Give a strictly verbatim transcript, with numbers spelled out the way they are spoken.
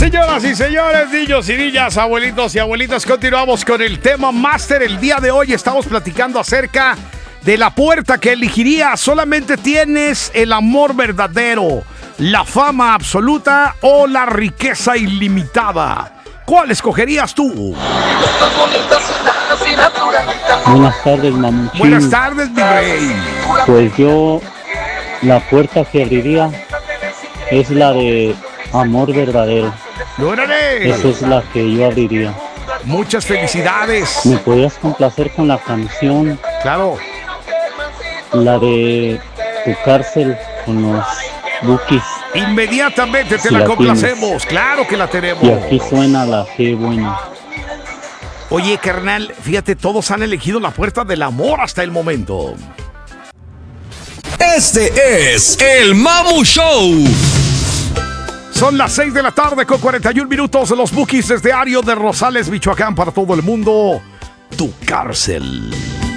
Señoras y señores, niños y niñas, abuelitos y abuelitas, continuamos con el tema Master. El día de hoy estamos platicando acerca de la puerta que elegirías. Solamente tienes el amor verdadero, la fama absoluta o la riqueza ilimitada. ¿Cuál escogerías tú? Buenas tardes, mamuchín. Buenas tardes, mi rey. Pues yo, la puerta que abriría es la de amor verdadero. ¡Órale! Esa es la que yo abriría. Muchas felicidades. ¿Me podrías complacer con la canción? Claro. La de Tu cárcel con los Bukis. Inmediatamente te Si la la complacemos. tienes. Claro que la tenemos. Y aquí suena la G buena. Oye, carnal, fíjate, todos han elegido la puerta del amor hasta el momento. Este es el Mamu Show. Son las seis de la tarde con cuarenta y un minutos. Los Bukis desde Ario de Rosales, Michoacán, para todo el mundo. Tu cárcel.